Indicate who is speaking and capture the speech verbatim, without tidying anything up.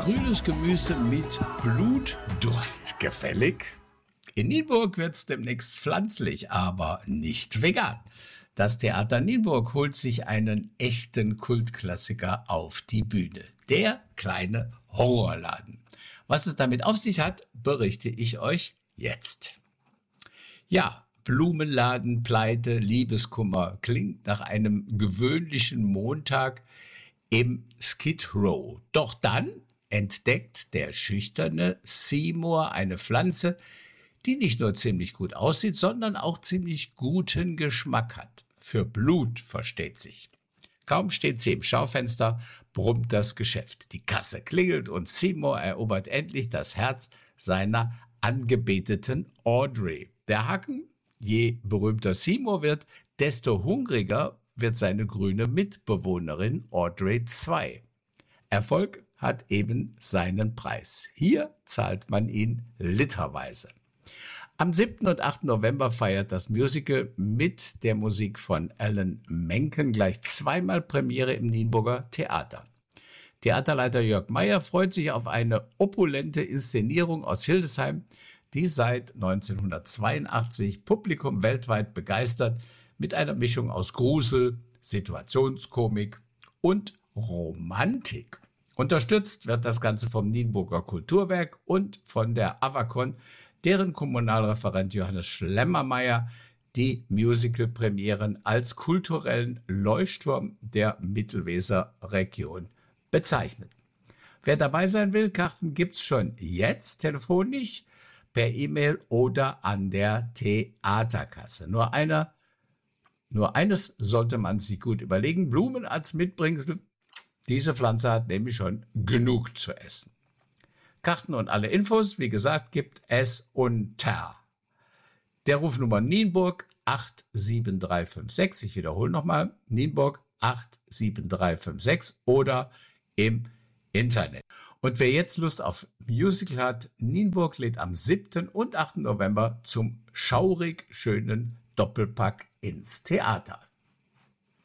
Speaker 1: grünes Gemüse mit Blutdurst gefällig? In Nienburg wird's demnächst pflanzlich, aber nicht vegan. Das Theater Nienburg holt sich einen echten Kultklassiker auf die Bühne. Der kleine Horrorladen. Was es damit auf sich hat, berichte ich euch jetzt. Ja, Blumenladen, Pleite, Liebeskummer klingt nach einem gewöhnlichen Montag im Skid Row. Doch dann entdeckt der schüchterne Seymour eine Pflanze, die nicht nur ziemlich gut aussieht, sondern auch ziemlich guten Geschmack hat. Für Blut, versteht sich. Kaum steht sie im Schaufenster, brummt das Geschäft. Die Kasse klingelt und Seymour erobert endlich das Herz seiner angebeteten Audrey. Der Haken: je berühmter Seymour wird, desto hungriger wird seine grüne Mitbewohnerin Audrey zwei. Erfolg hat eben seinen Preis. Hier zahlt man ihn literweise. Am siebten und achten November feiert das Musical mit der Musik von Alan Menken gleich zweimal Premiere im Nienburger Theater. Theaterleiter Jörg Meyer freut sich auf eine opulente Inszenierung aus Hildesheim, die seit neunzehnhundertzweiundachtzig Publikum weltweit begeistert, mit einer Mischung aus Grusel, Situationskomik und Romantik. Unterstützt wird das Ganze vom Nienburger Kulturwerk und von der Avacon, deren Kommunalreferent Johannes Schlemmermeier die Musical-Premieren als kulturellen Leuchtturm der Mittelweser-Region bezeichnet. Wer dabei sein will, Karten gibt's schon jetzt telefonisch, per E-Mail oder an der Theaterkasse. Nur einer, nur eines sollte man sich gut überlegen: Blumen als Mitbringsel. Diese Pflanze hat nämlich schon genug zu essen. Karten und alle Infos, wie gesagt, gibt es unter der Rufnummer Nienburg acht sieben drei fünf sechs. Ich wiederhole nochmal, Nienburg acht sieben drei fünf sechs oder im Internet. Und wer jetzt Lust auf Musical hat, Nienburg lädt am siebten und achten November zum schaurig schönen Doppelpack ins Theater.